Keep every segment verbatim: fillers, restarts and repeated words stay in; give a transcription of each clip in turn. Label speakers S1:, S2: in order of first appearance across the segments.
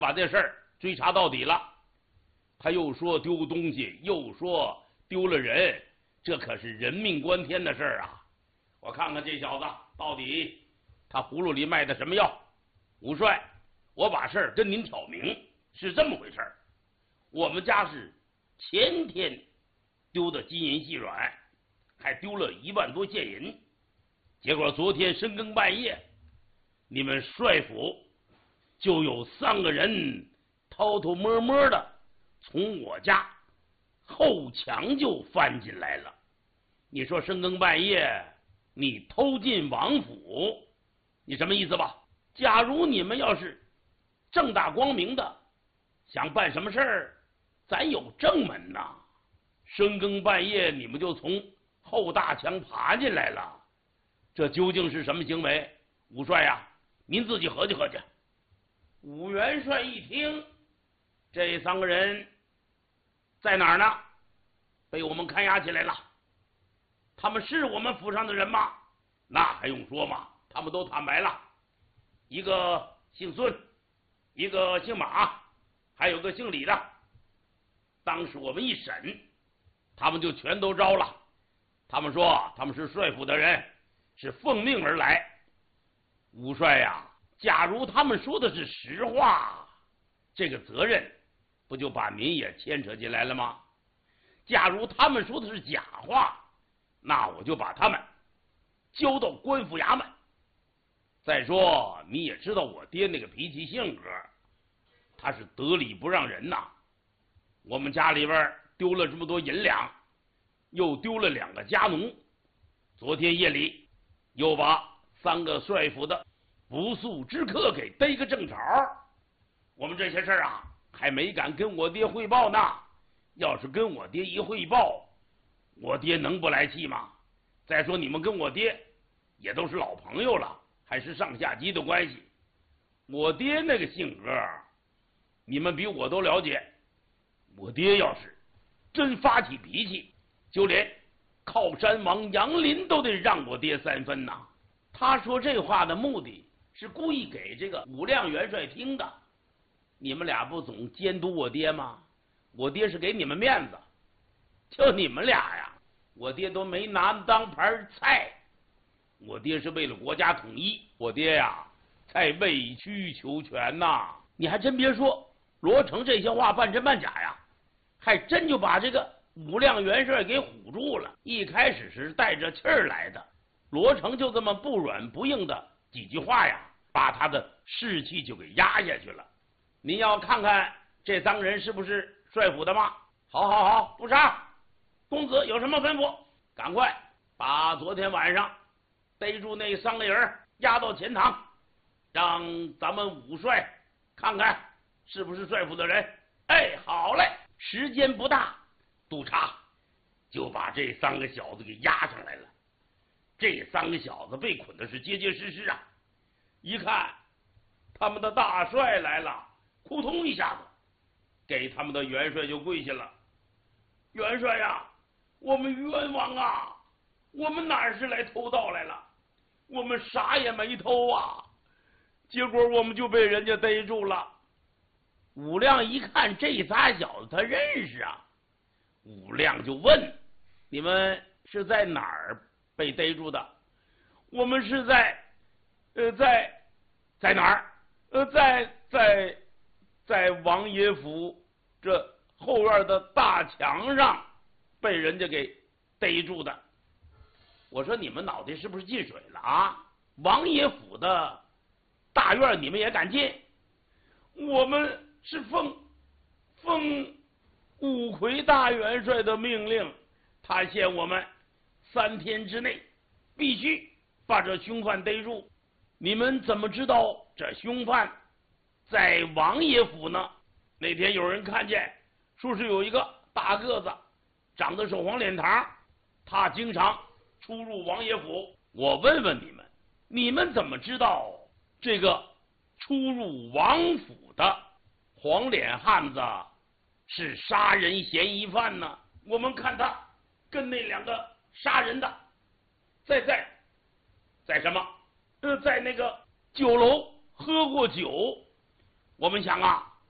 S1: 把这事儿追查到底了。他又说丢东西，又说丢了人，这可是人命关天的事儿啊！我看看这小子到底他葫芦里卖的什么药。武帅，我把事儿跟您挑明，是这么回事儿。我们家是前天丢的金银细软，还丢了一万多现银。结果昨天深更半夜，你们帅府就有三个人偷偷摸摸的从我家后墙就翻进来了。你说深更半夜你偷进王府，你什么意思吧？假如你们要是正大光明的想办什么事儿，咱有正门呐。深更半夜你们就从后大墙爬进来了，这究竟是什么行为？武帅呀、啊，您自己合计合计。武元帅一听，这三个人在哪儿呢？被我们看押起来了。他们是我们府上的人吗？那还用说吗？他们都坦白了，一个姓孙，一个姓马，还有个姓李的。当时我们一审，他们就全都招了。他们说他们是帅府的人，是奉命而来。武帅呀，假如他们说的是实话，这个责任不就把您也牵扯进来了吗？假如他们说的是假话，那我就把他们交到官府衙门。再说你也知道我爹那个脾气性格，他是得理不让人呐。我们家里边丢了这么多银两，又丢了两个家奴，昨天夜里又把三个帅府的不速之客给逮个正着。我们这些事儿啊还没敢跟我爹汇报呢，要是跟我爹一汇报，我爹能不来气吗？再说你们跟我爹也都是老朋友了，还是上下级的关系。我爹那个性格你们比我都了解，我爹要是真发起脾气，就连靠山王杨林都得让我爹三分呐。他说这话的目的是故意给这个武亮元帅听的。你们俩不总监督我爹吗？我爹是给你们面子，就你们俩呀，我爹都没拿当盘菜。我爹是为了国家统一，我爹呀才委曲求全呐。你还真别说，罗成这些话半真半假呀，还真就把这个武亮元帅给唬住了。一开始是带着气儿来的，罗成就这么不软不硬的几句话呀，把他的士气就给压下去了。您要看看这三个人是不是帅府的吗？好好好，不杀。公子有什么吩咐？赶快把昨天晚上逮住那三个人押到前堂，让咱们武帅看看是不是帅府的人。哎，好嘞，时间不大，督察就把这三个小子给押上来了。这三个小子被捆的是结结实实啊，一看他们的大帅来了，扑通一下子给他们的元帅就跪下了。元帅呀，我们冤枉啊，我们哪是来偷盗来了，我们啥也没偷啊，结果我们就被人家逮住了。武亮一看这仨小子他认识啊，武亮就问，你们是在哪儿被逮住的？我们是在呃在在哪儿呃在在在王爷府这后院的大墙上被人家给逮住的。我说你们脑袋是不是进水了啊？王爷府的大院你们也敢进？我们是奉奉五魁大元帅的命令，他限我们三天之内必须把这凶犯逮住。你们怎么知道这凶犯在王爷府呢？那天有人看见说是有一个大个子长得是黄脸膛，他经常出入王爷府。我问问你们，你们怎么知道这个出入王府的黄脸汉子是杀人嫌疑犯呢？我们看他跟那两个杀人的在在在什么呃，在那个酒楼喝过酒。我们想啊，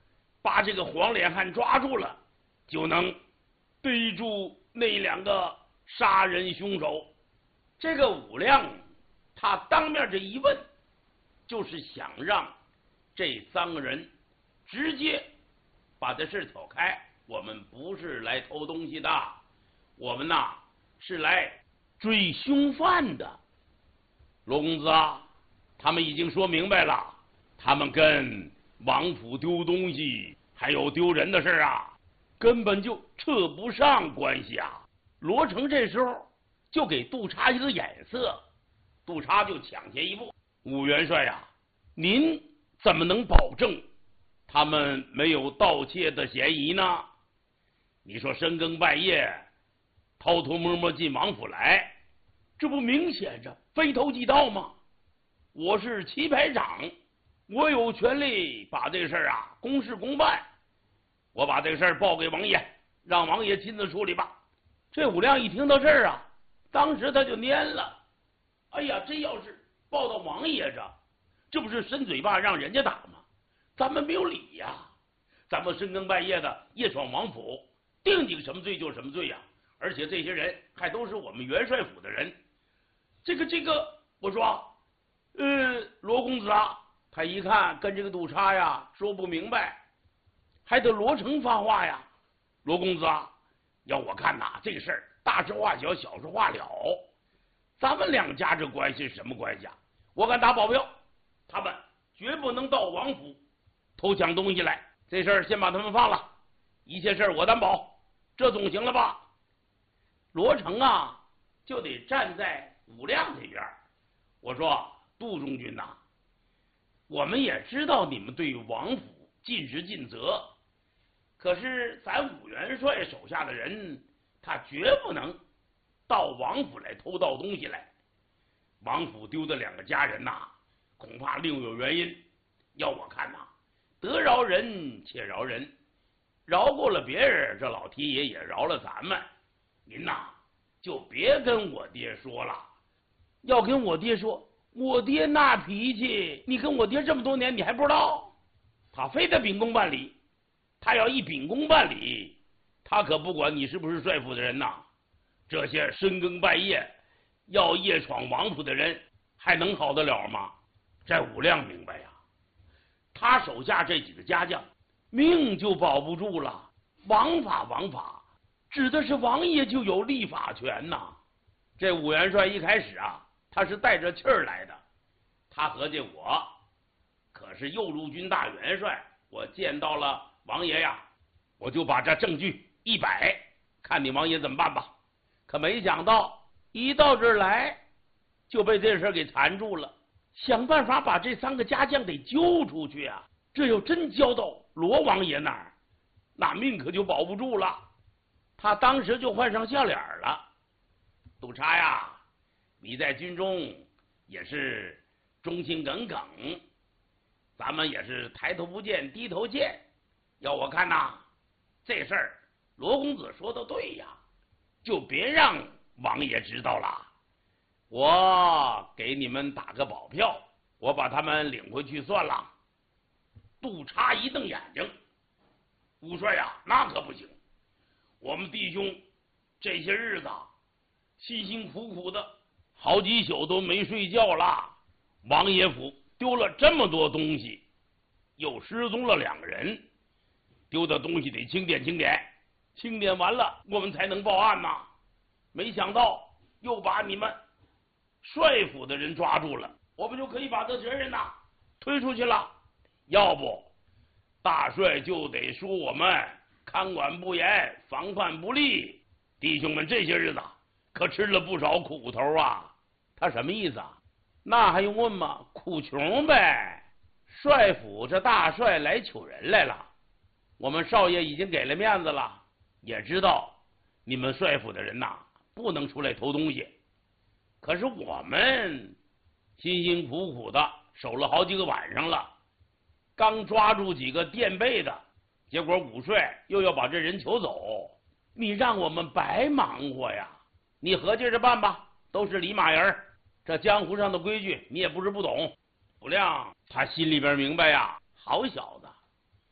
S1: 把这个黄脸汉抓住了，就能逮住那两个杀人凶手。这个武亮他当面这一问，就是想让这三个人直接把这事挑开。我们不是来偷东西的，我们呐是来追凶犯的。罗公子啊，他们已经说明白了，他们跟王府丢东西还有丢人的事啊，根本就扯不上关系啊。罗成这时候就给杜查一个眼色，杜查就抢先一步：武元帅呀、啊，您怎么能保证他们没有盗窃的嫌疑呢？你说深更半夜偷偷摸摸进王府来，这不明显着非偷即盗吗？我是棋牌长，我有权利把这事儿啊公事公办。我把这个事儿报给王爷，让王爷亲自处理吧。这武亮一听到这儿啊，当时他就蔫了。哎呀，这要是报到王爷这，这不是伸嘴巴让人家打吗？咱们没有理呀！咱们深更半夜的夜闯王府，定你个什么罪就是什么罪呀！而且这些人还都是我们元帅府的人。这个这个，我说，呃，罗公子啊，他一看跟这个杜查呀说不明白，还得罗成发话呀。罗公子啊，要我看呐，这个事儿大事化小，小事化了。咱们两家这关系是什么关系啊？我敢打保镖，他们绝不能到王府偷抢东西来。这事儿先把他们放了，一切事儿我担保，这总行了吧？罗成啊，就得站在武亮这边。我说杜中军呐、啊，我们也知道你们对王府尽职尽责，可是咱武元帅手下的人，他绝不能到王府来偷盗东西来。王府丢的两个家人呐、啊，恐怕另有原因。要我看呐、啊，得饶人且饶人，饶过了别人，这老天爷也饶了咱们。您呐，就别跟我爹说了。要跟我爹说，我爹那脾气，你跟我爹这么多年，你还不知道？他非得秉公办理，他要一秉公办理，他可不管你是不是帅府的人呐。这些深更半夜要夜闯王府的人，还能好得了吗？这武亮明白呀，他手下这几个家将，命就保不住了。王法王法，指的是王爷就有立法权呐。这武元帅一开始啊，他是带着气儿来的，他合计我可是右路军大元帅，我见到了王爷呀，我就把这证据一摆，看你王爷怎么办吧。可没想到一到这儿来，就被这事儿给缠住了，想办法把这三个家将给揪出去啊！这要真交到罗王爷那儿，那命可就保不住了。他当时就换上笑脸了。督察呀，你在军中也是忠心耿耿，咱们也是抬头不见低头见。要我看呐，这事儿罗公子说的对呀，就别让王爷知道了。我给你们打个保票，我把他们领回去算了。督察一瞪眼睛，武帅呀，那可不行，我们弟兄这些日子辛辛苦苦的，好几宿都没睡觉了。王爷府丢了这么多东西，又失踪了两个人，丢的东西得清点清点，清点完了我们才能报案呐。没想到又把你们帅府的人抓住了，我们就可以把这责任呐推出去了。要不大帅就得说我们看管不严，防范不力。弟兄们这些日子可吃了不少苦头啊。他什么意思啊？那还用问吗？苦穷呗。帅府这大帅来求人来了，我们少爷已经给了面子了，也知道你们帅府的人呐不能出来偷东西。可是我们辛辛苦苦的守了好几个晚上了，刚抓住几个垫背的，结果武帅又要把这人求走，你让我们白忙活呀。你合计着办吧，都是李马人，这江湖上的规矩你也不是不懂。武亮他心里边明白呀，好小子，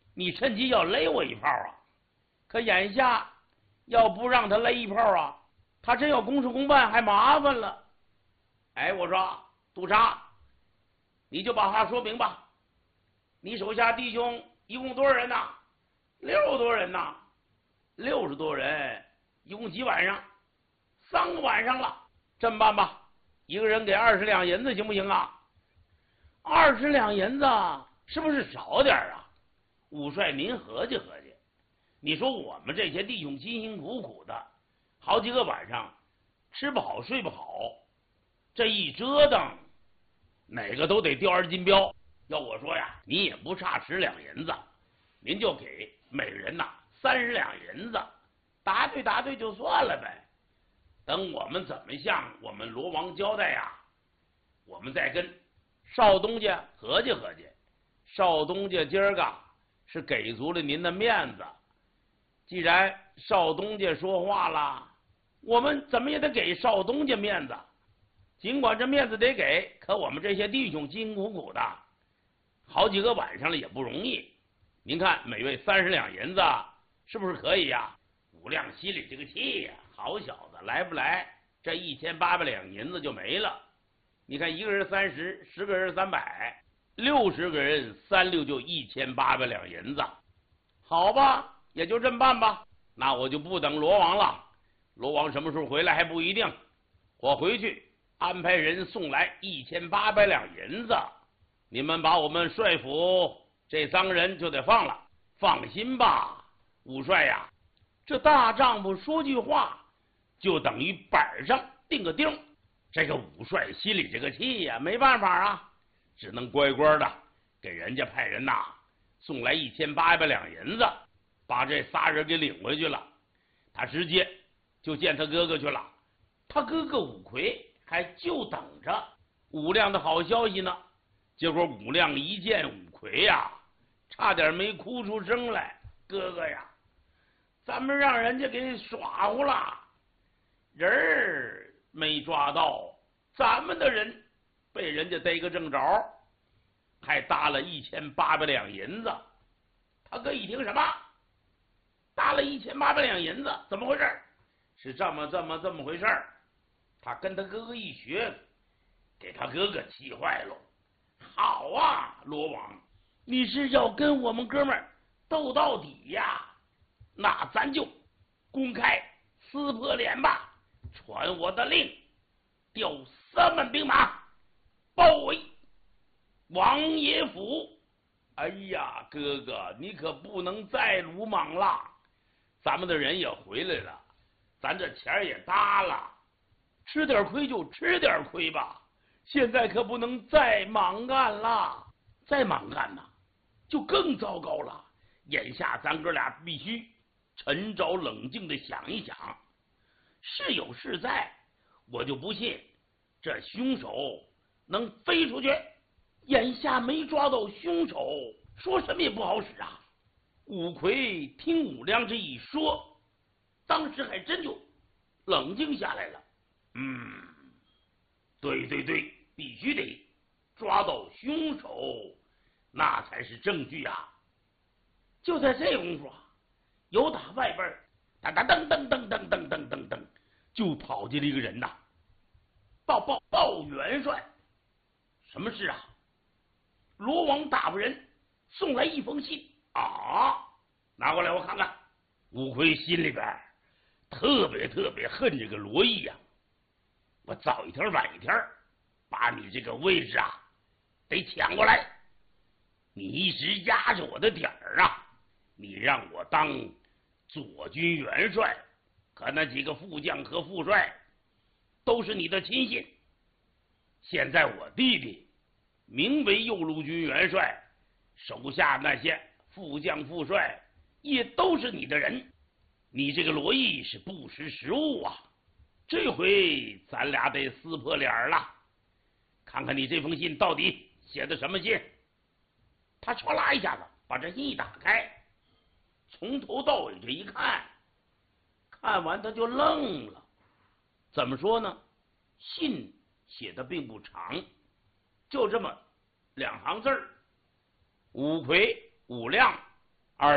S1: 你趁机要勒我一炮啊！可眼下要不让他勒一炮啊，他真要公事公办还麻烦了。哎，我说督察，你就把话说明吧。你手下弟兄一共多少人呐？六十多人呐，六十多人，一共几晚上？三个晚上了。这么办吧，一个人给二十两银子行不行啊？二十两银子是不是少点啊？武帅您合计合计，你说我们这些弟兄辛辛苦苦的，好几个晚上吃不好睡不好，这一折腾，哪个都得掉二金镖。要我说呀，你也不差十两银子，您就给每个人呐三十两银子，答对答对就算了呗。等我们怎么向我们罗王交代呀？我们再跟少东家合计合计。少东家今儿个是给足了您的面子，既然少东家说话了，我们怎么也得给少东家面子。尽管这面子得给，可我们这些弟兄辛辛苦苦的，好几个晚上了也不容易。您看每位三十两银子，是不是可以呀？武亮心里这个气呀，好小子，来不来？这一千八百两银子就没了。你看一个人三十，十个人三百，六十个人三六就一千八百两银子。好吧，也就这么办吧。那我就不等罗王了，罗王什么时候回来还不一定。我回去安排人送来一千八百两银子，你们把我们帅府这三人就得放了。放心吧，武帅呀，这大丈夫说句话，就等于板上钉个钉。这个武帅心里这个气呀，没办法啊，只能乖乖的给人家派人呐送来一千八百两银子，把这仨人给领回去了。他直接就见他哥哥去了。他哥哥武魁还就等着武亮的好消息呢。结果武亮一见武魁呀，差点没哭出声来。哥哥呀，咱们让人家给耍乎了，人儿没抓到，咱们的人被人家逮个正着，还搭了一千八百两银子。他哥一听什么？搭了一千八百两银子，怎么回事？是这么这么这么回事？他跟他哥哥一学，给他哥哥气坏了。好啊，罗王，你是要跟我们哥们儿斗到底呀？那咱就公开撕破脸吧！传我的令，调三万兵马包围王爷府。哎呀，哥哥，你可不能再鲁莽了，咱们的人也回来了，咱这钱也搭了，吃点亏就吃点亏吧，现在可不能再莽干了，再莽干呢就更糟糕了。眼下咱哥俩必须沉着冷静的想一想，是有是在，我就不信这凶手能飞出去。眼下没抓到凶手，说什么也不好使啊。武魁听武亮这一说，当时还真就冷静下来了。嗯，对对对，必须得抓到凶手，那才是证据啊。就在这功夫啊，有打外边噔噔噔噔噔噔噔噔噔，就跑进了一个人呐。报报报元帅，什么事啊？罗王大夫人送来一封信啊，拿过来我看看。武魁心里边特别特别恨这个罗毅呀、啊，我早一天晚一天把你这个位置啊得抢过来。你一直压着我的点儿啊，你让我当左军元帅，可那几个副将和副帅都是你的亲信。现在我弟弟名为右路军元帅，手下那些副将副帅也都是你的人，你这个罗毅是不识时务啊！这回咱俩得撕破脸了，看看你这封信到底写的什么信。他唰啦一下子把这信一打开，从头到尾这一看，看完他就愣了。怎么说呢？信写的并不长，就这么两行字儿：武魁武亮